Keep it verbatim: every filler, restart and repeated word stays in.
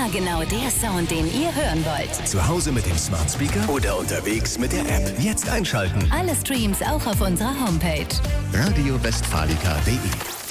Immer genau der Sound, den ihr hören wollt. Zu Hause mit dem Smart Speaker oder unterwegs mit der App. Jetzt einschalten. Alle Streams auch auf unserer Homepage. Radio Westfalica punkt de